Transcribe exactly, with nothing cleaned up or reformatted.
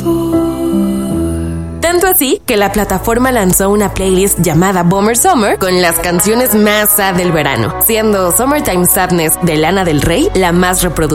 Tanto así que la plataforma lanzó una playlist llamada Bummer Summer con las canciones más sad del verano, siendo Summertime Sadness de Lana del Rey la más reproducida.